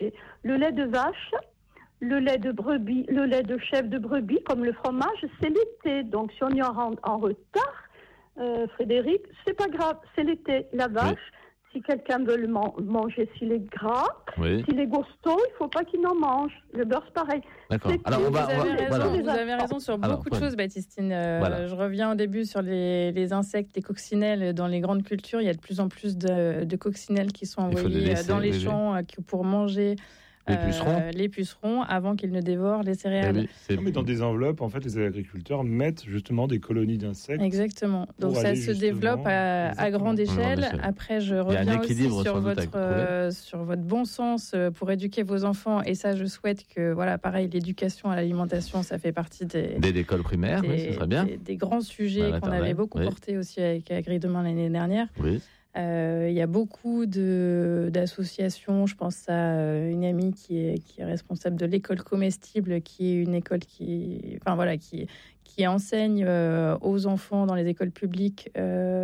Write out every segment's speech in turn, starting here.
manger. Le lait de vache, le lait de brebis, le lait de chèvre de brebis, comme le fromage, c'est l'été. Donc, si on y en retard, Frédéric, c'est pas grave, c'est l'été. La vache, si quelqu'un veut le manger, s'il est gras, s'il est costaud, il faut pas qu'il en mange. Le beurre, c'est pareil. D'accord. C'est Alors, cool. Vous avez raison sur beaucoup de choses, Baptistine. Je reviens au début sur les insectes, les coccinelles. Dans les grandes cultures, il y a de plus en plus de coccinelles qui sont envoyées dans les champs pour manger les pucerons avant qu'ils ne dévorent les céréales. Mais dans des enveloppes, en fait, les agriculteurs mettent justement des colonies d'insectes. Exactement. Donc ça se développe à grande échelle. Après, je reviens aussi sur votre bon sens pour éduquer vos enfants. Et ça, je souhaite que, pareil, l'éducation à l'alimentation, ça fait partie des écoles primaires, ce serait bien. Des grands sujets qu'on avait beaucoup portés aussi avec Agri Demain l'année dernière. Oui. Il y a beaucoup d'associations. Je pense à une amie qui est responsable de l'école comestible, qui est une école qui enseigne aux enfants dans les écoles publiques,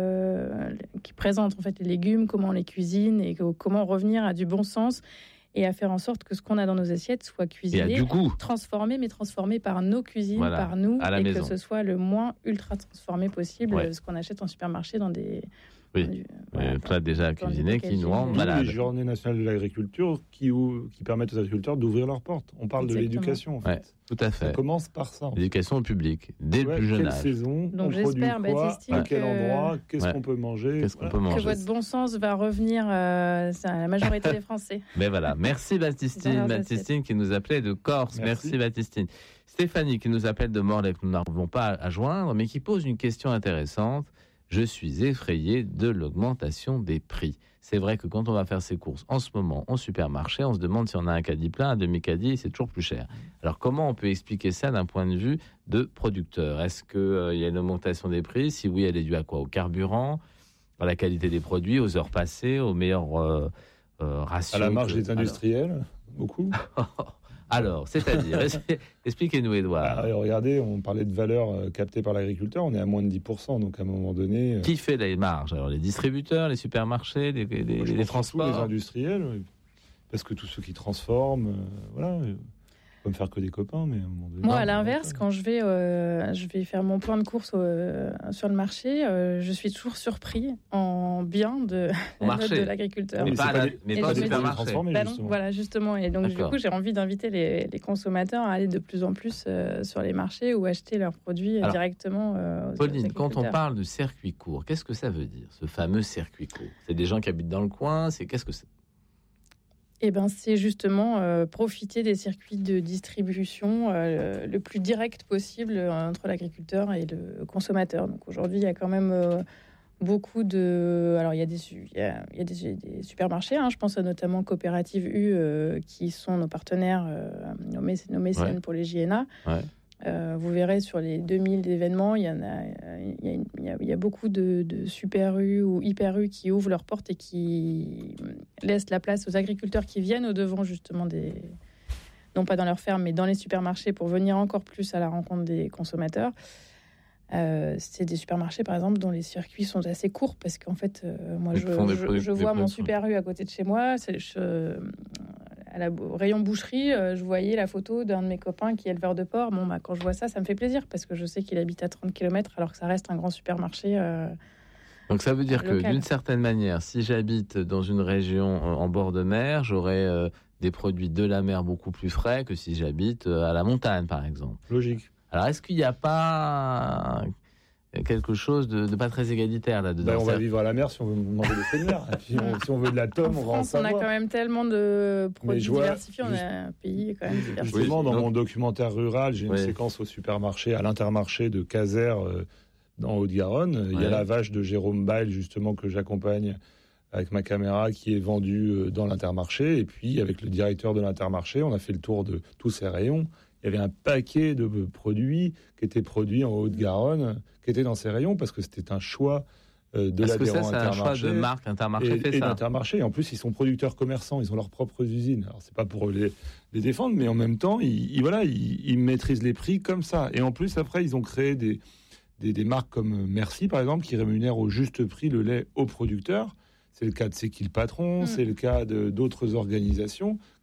qui présente en fait les légumes, comment on les cuisine et comment revenir à du bon sens et à faire en sorte que ce qu'on a dans nos assiettes soit cuisiné, transformé par nos cuisines, par nous, et maison. Que ce soit le moins ultra transformé possible, ce qu'on achète en supermarché dans des... plat déjà cuisiné qui nous rend malade. Les journées nationales de l'agriculture qui permettent aux agriculteurs d'ouvrir leurs portes. On parle de l'éducation, en fait. Tout à fait. Ça commence par ça. L'éducation au public, dès le plus jeune âge. Quelle saison, donc on produit quoi, Baptistine, à quel endroit, qu'est-ce qu'on peut manger. Que votre bon sens va revenir à la majorité des Français. Mais voilà, merci Baptistine qui nous appelait de Corse. Merci Baptistine. Stéphanie qui nous appelle de Morlaix, que nous n'arrivons pas à joindre, mais qui pose une question intéressante. Je suis effrayé de l'augmentation des prix. C'est vrai que quand on va faire ses courses en ce moment en supermarché, on se demande si on a un caddie plein, un demi-caddie, c'est toujours plus cher. Alors comment on peut expliquer ça d'un point de vue de producteur ? Est-ce qu'il y a une augmentation des prix ? Si oui, elle est due à quoi ? Au carburant, à la qualité des produits, aux heures passées, aux meilleurs ratios ? À la marge des industriels, beaucoup. Alors, c'est-à-dire, expliquez-nous, Édouard. Regardez, on parlait de valeur captée par l'agriculteur, on est à moins de 10%, donc à un moment donné... Qui fait les marges ? Alors, les distributeurs, les supermarchés, les transports ? Les industriels, parce que tous ceux qui transforment, pas me faire que des copains, mais à un moment donné... Moi, à l'inverse, quand je vais faire mon plan de course sur le marché, je suis toujours surpris en bien de la note de l'agriculteur. Mais pas au supermarché. Voilà, justement. Et donc, du coup, j'ai envie d'inviter les consommateurs à aller de plus en plus sur les marchés ou acheter leurs produits directement aux Pauline, quand on parle de circuit court, qu'est-ce que ça veut dire, ce fameux circuit court ? C'est des gens qui habitent dans le coin, qu'est-ce que c'est ? C'est justement profiter des circuits de distribution le plus direct possible entre l'agriculteur et le consommateur. Donc aujourd'hui, il y a quand même beaucoup de... Alors, il y a des supermarchés, je pense à notamment Coopérative U, qui sont nos partenaires, nos mécènes pour les JNA. Vous verrez sur les 2000 événements, il y a beaucoup de Super U ou Hyper U qui ouvrent leurs portes et qui laissent la place aux agriculteurs qui viennent au-devant justement non pas dans leurs fermes, mais dans les supermarchés pour venir encore plus à la rencontre des consommateurs. C'est des supermarchés, par exemple, dont les circuits sont assez courts parce qu'en fait, moi, je vois mon Super U à côté de chez moi. Au rayon boucherie, je voyais la photo d'un de mes copains qui est éleveur de porc. Quand je vois ça me fait plaisir parce que je sais qu'il habite à 30 km alors que ça reste un grand supermarché. Donc ça veut dire local. Que d'une certaine manière, si j'habite dans une région en bord de mer, j'aurai des produits de la mer beaucoup plus frais que si j'habite à la montagne, par exemple. Logique. Alors est-ce qu'il n'y a pas quelque chose de pas très égalitaire là-dedans? On va vivre à la mer si on veut manger des fruits de mer. Si on veut de la tome, on va en savoir. On a quand même tellement de produits diversifiés. On a un pays quand même diversifié. Justement, dans mon documentaire rural, j'ai une séquence au supermarché, à l'Intermarché de Caser, dans Haute-Garonne. Il y a la vache de Jérôme Bail, justement, que j'accompagne avec ma caméra, qui est vendue dans l'Intermarché. Et puis, avec le directeur de l'Intermarché, on a fait le tour de tous ces rayons. Il y avait un paquet de produits qui étaient produits en Haute-Garonne, qui étaient dans ces rayons, parce que c'était un choix de l'adhérent Intermarché. C'est un choix de marque Intermarché et d'Intermarché. Et en plus, ils sont producteurs commerçants, ils ont leurs propres usines. Alors, c'est pas pour les défendre, mais en même temps, ils maîtrisent les prix comme ça. Et en plus, après, ils ont créé des marques comme Merci, par exemple, qui rémunèrent au juste prix le lait aux producteurs. C'est le cas de C'est qui le patron, c'est le cas d'autres organisations